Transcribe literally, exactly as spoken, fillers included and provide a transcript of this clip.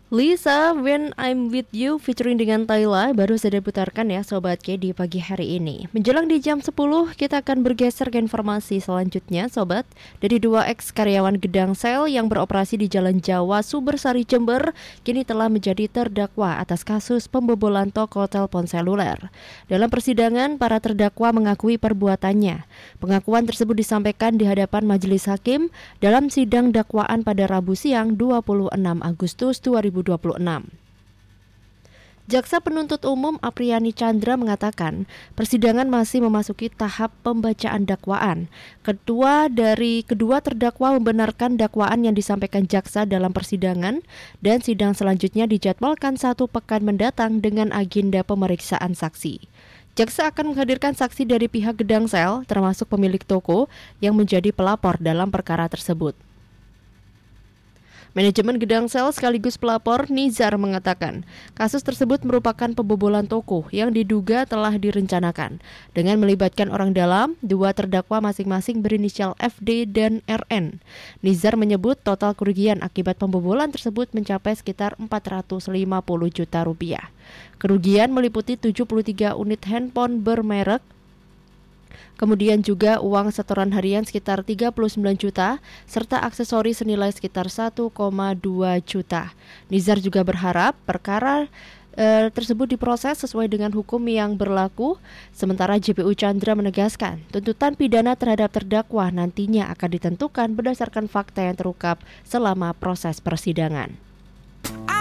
Lisa, When I'm With You featuring dengan Tayla baru saja diputarkan ya Sobat K di pagi hari ini. Menjelang di jam sepuluh kita akan bergeser ke informasi selanjutnya Sobat. Dari dua ex karyawan Gedang Sel yang beroperasi di Jalan Jawa Sumbersari Jember kini telah menjadi terdakwa atas kasus pembobolan toko telepon seluler. Dalam persidangan para terdakwa mengakui perbuatannya. Pengakuan tersebut disampaikan di hadapan majelis hakim dalam sidang dakwaan pada Rabu siang dua puluh enam Agustus dua ribu dua puluh enam. Jaksa penuntut umum Apriani Chandra mengatakan persidangan masih memasuki tahap pembacaan dakwaan. Ketua dari kedua terdakwa membenarkan dakwaan yang disampaikan jaksa dalam persidangan dan sidang selanjutnya dijadwalkan satu pekan mendatang dengan agenda pemeriksaan saksi. Jaksa akan menghadirkan saksi dari pihak Gedang Sel termasuk pemilik toko yang menjadi pelapor dalam perkara tersebut. Manajemen Gedang Sel sekaligus pelapor Nizar mengatakan kasus tersebut merupakan pembobolan toko yang diduga telah direncanakan dengan melibatkan orang dalam. Dua terdakwa masing-masing berinisial F D dan R N. Nizar menyebut total kerugian akibat pembobolan tersebut mencapai sekitar empat ratus lima puluh juta rupiah. Kerugian meliputi tujuh puluh tiga unit handphone bermerek, kemudian juga uang setoran harian sekitar tiga puluh sembilan juta, serta aksesoris senilai sekitar satu koma dua juta. Nizar juga berharap perkara e, tersebut diproses sesuai dengan hukum yang berlaku. Sementara J P U Chandra menegaskan, tuntutan pidana terhadap terdakwa nantinya akan ditentukan berdasarkan fakta yang terungkap selama proses persidangan.